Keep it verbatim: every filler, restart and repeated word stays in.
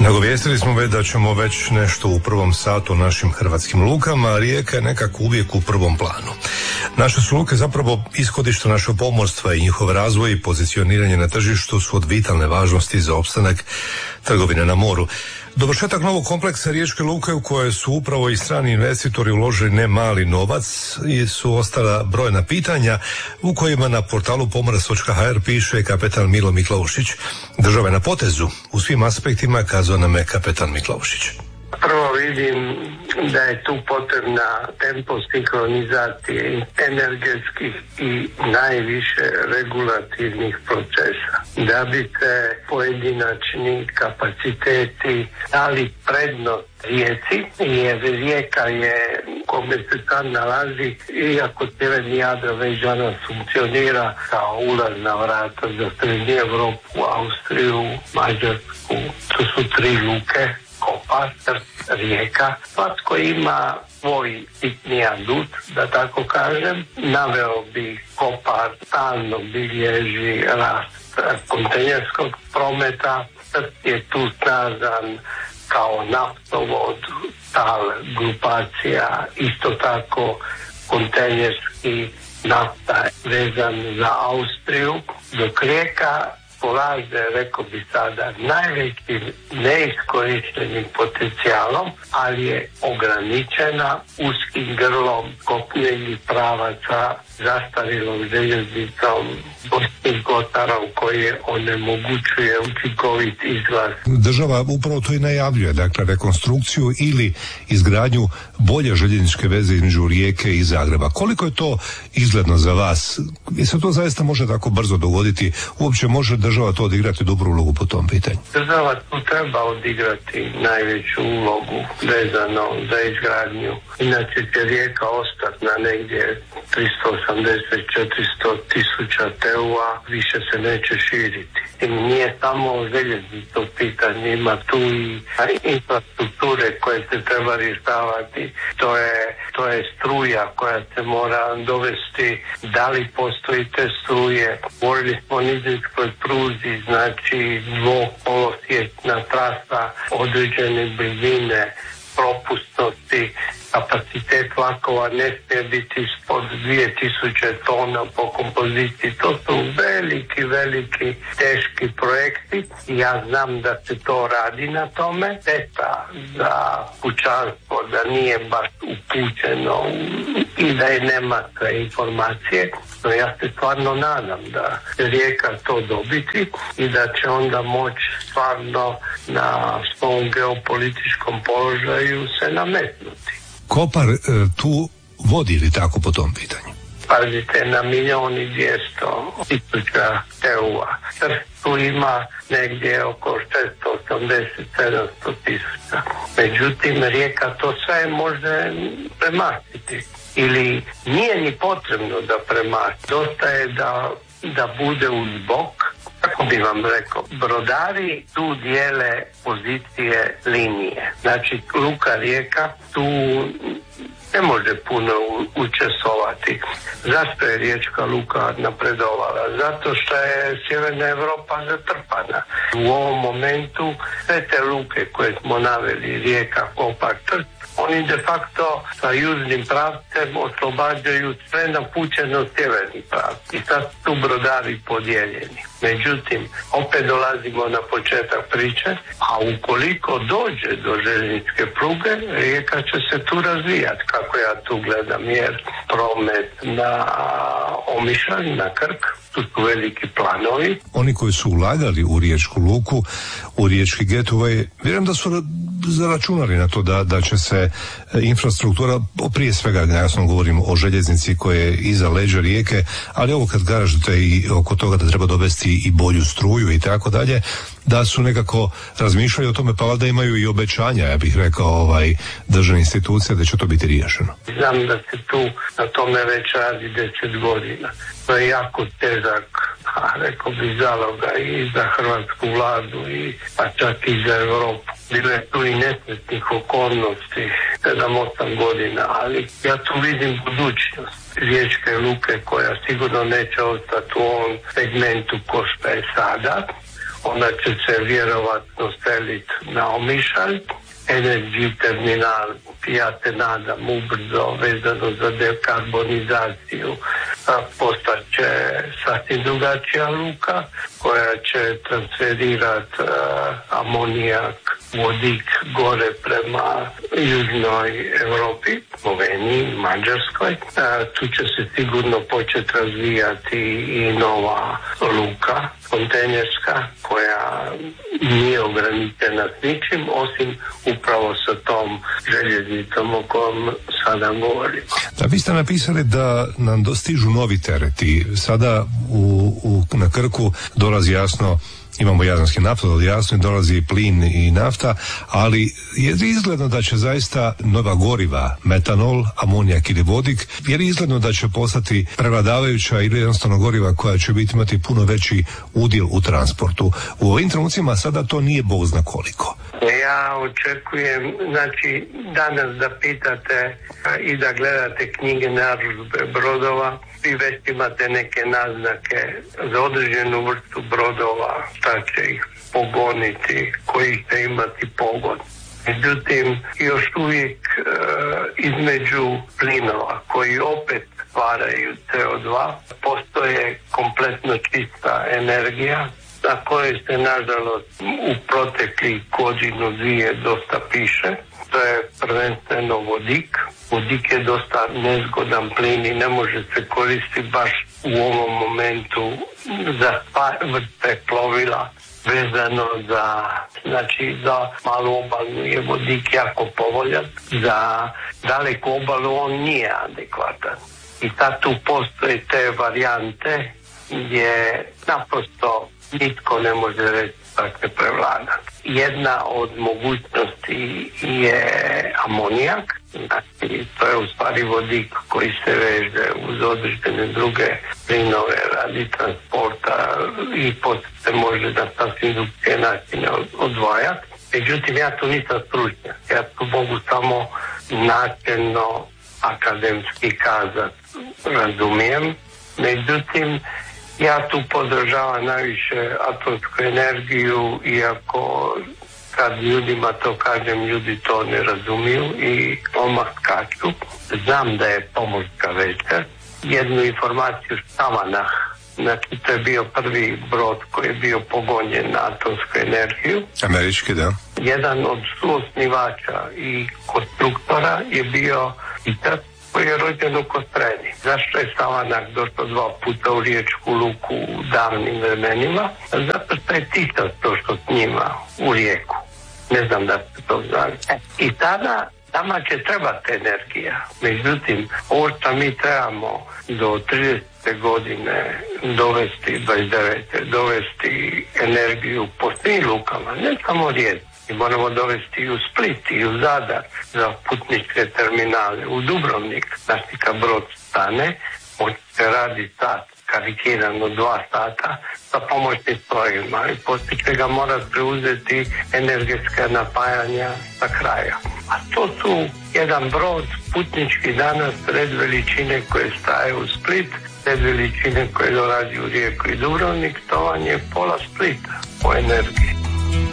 Nagovijestili smo već da ćemo već nešto u prvom satu našim hrvatskim lukama, a Rijeka je nekako uvijek u prvom planu. Naše su luke zapravo ishodište našeg pomorstva i njihov razvoj i pozicioniranje na tržištu su od vitalne važnosti za opstanak trgovine na moru. Dovršetak novog kompleksa Riječke luke u kojoj su upravo i strani investitori uložili ne mali novac i su ostala brojna pitanja u kojima na portalu pomorac točka ha er piše kapetan Milo Miklaušić. Država je na potezu u svim aspektima, kazao nam je kapetan Miklaušić. Prvo vidim da je tu potrebna tempo sinkronizacije energetskih i najviše regulativnih procesa. Da bi se pojedinačni kapaciteti dali prednost Rijeci, jer Rijeka je kome se sad nalazi, iako sjeverni Jadran već danas funkcionira kao ulazna vrata za srednju Europu, Austriju, Mađarsku, to su tri luke. Kopar, Rijeka, svatko ima svoj sitni adut, da tako kažem. Naveo bi Kopar stalno bilježi rast kontejnerskog prometa, je tu snazan kao naftovod, tal grupacija, isto tako kontejnerski nafta vezan za Austriju, dok Rijeka polaze, rekao bi sada, najvećim neiskorištenim potencijalom, ali je ograničena uskim grlom kopnenih pravaca, zastarjelom željeznicom, Borskim Kotarom koji onemogućuje učinkovit izlaz. Država upravo to i najavljuje, dakle rekonstrukciju ili izgradnju bolje željezničke veze između Rijeke i Zagreba. Koliko je to izgledno za vas? I se to zaista može tako brzo dogoditi? Uopće može država to odigrati dobru ulogu po tom pitanju? Država tu treba odigrati najveću ulogu vezano za izgradnju. Inače će Rijeka ostati na negdje tristo osamdeset do četiristo tisuća teua, više se neće širiti. I nije samo željezničko pitanje, ima tu i infrastrukture koje se treba rješavati. To je, to je struja koja se mora dovesti. Da li postoji te struje? Govorili smo o nizinskoj pruzi, znači dvokolosječna trasa, određene brzine, propusnosti, kapacitet vlakova ne smije biti ispod dvije tisuće tona po kompoziciji. To su veliki, veliki, teški projekti. Ja znam da se to radi na tome. Šteta za kućanstvo da nije baš upućeno i da je nema sve informacije. No ja se stvarno nadam da će Rijeka to dobiti i da će onda moći stvarno na svom geopolitičkom položaju se nametnuti. Kopar e, tu vodi li tako po tom pitanju? Pazite, na milijon i dvjesto tisuća teua. Tu ima negdje oko šesto osamdeset do sedamsto tisuća. Međutim, Rijeka to sve može premastiti. Ili nije ni potrebno da premasti. Dosta je da, da bude uz bok. Kako bi vam rekao, brodari tu dijele pozicije linije. Znači, luka Rijeka tu ne može puno učestvovati. Zašto je Riječka luka napredovala? Zato što je Sjeverna Europa zatrpana. U ovom momentu sve te luke koje smo naveli, Rijeka, Kopar, Trst, oni de facto sa južnim pravcem oslobađaju sve napućeno sjeverni pravac. I sad tu brodari podijeljeni. Međutim, opet dolazimo na početak priče, a ukoliko dođe do željezničke pruge, Rijeka će se tu razvijati, kako ja tu gledam, jer promet na Omišalj, na Krk, tu su veliki planovi. Oni koji su ulagali u Riječku luku, u Riječki getaway, vjerujem da su zaračunali na to da, da će se infrastruktura, prije svega jasno govorim o željeznici koje je iza leđa Rijeke, ali ovo kad kažete i oko toga da treba dovesti i bolju struju i tako dalje, da su nekako razmišljali o tome, pa valjda imaju i obećanja, ja bih rekao, ovaj, državne institucije da će to biti riješeno. Znam da se tu na tome već radi deset godina. To je jako težak, a rekao bi zaloga i za hrvatsku vladu i pa čak i za Europu. Bilo je tu i nesretnih okolnosti, sedam osam godina, ali ja tu vidim budućnost Riječke luke koja sigurno neće ostati u ovom segmentu ko što je sada. ona će se vjerovatno seliti na Omišalj. Energy terminal, ja se nadam ubrzo vezano za dekarbonizaciju, postaće sasvim drugačija luka koja će transferirati amonijak, vodik gore prema južnoj Europi, Sloveniji, Mađarskoj. Tu će se sigurno početi razvijati i nova luka kontejnerska koja nije ograničena s ničim osim upravo sa tom željeznicom o kojom sada govorimo. Da, vi ste napisali da nam dostižu novi tereti. Sada u, u, na Krku dolazi jasno, imamo jadranski naftovod, jasno dolazi plin i nafta, ali je izgledno da će zaista nova goriva, metanol, amonijak ili vodik, jer je izgledno da će postati prevladavajuća ili jednostavno goriva koja će biti imati puno veći udjel u transportu. U ovim trenucima sada to nije bog zna koliko. Ja očekujem, znači danas da pitate i da gledate knjige narudžbe brodova, vi već imate neke naznake za određenu vrstu brodova, šta će ih pogoniti, koji će imati pogon. Međutim, još uvijek e, između plinova koji opet stvaraju C O dva postoje kompletno čista energija na kojoj se nažalost u proteklih godinu dvije dosta piše. To je prvenstveno vodik. Vodik je dosta nezgodan plin i ne može se koristiti baš u ovom momentu za vrste plovila vezano za, znači za malu obalu je vodik jako povoljan, za daleku obalu on nije adekvatan. I sad tu postoje te varijante gdje naprosto nitko ne može reći da se prevlada. Jedna od mogućnosti je amonijak, znači to je u stvari vodik koji se veže uz određene druge plinove radi transporta i poslije se može na sasvim drugčije načine odvajati. Međutim, ja tu nisam stručnjak, ja tu mogu samo načelno akademski kazati, razumijem. Međutim, ja tu podržavam najviše atomsku energiju, iako kad ljudima to kažem, ljudi to ne razumiju i odmah skaču. Znam da je pomorska večer. Jednu informaciju Štavanah, znači to je bio prvi brod koji je bio pogonjen na atomsku energiju. Američki, da. Jedan od suosnivača i konstruktora je bio Titas, koji je rođen u Kostreni. Zašto je Štavanah došao dva puta u Riječku luku u davnim vremenima? Zato što je Titas došao s njima u Rijeku. Ne znam da ste to znali. I tada nama će trebati energija. Međutim, ovo što mi trebamo do tridesete godine dovesti, dvadeset devete dovesti energiju po svim lukama, ne samo Rijeci. I moramo dovesti i u Split i u Zadar za putničke terminale, u Dubrovnik. Znači kad brod stane, on se radi sat, karikirano dva sata sa pomoćnim strojima i poslije će ga morati preuzeti energetska napajanja sa kraja. A to su jedan brod putnički danas red veličine koje staje u Split, red veličine koje dolazi u Rijeku i Dubrovnik, to vam je pola Splita po energiji.